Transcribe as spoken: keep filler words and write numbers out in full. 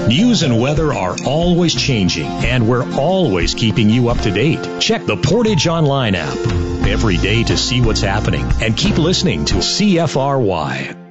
News and weather are always changing, and we're always keeping you up to date. Check the Portage Online app every day to see what's happening, and keep listening to C F R Y.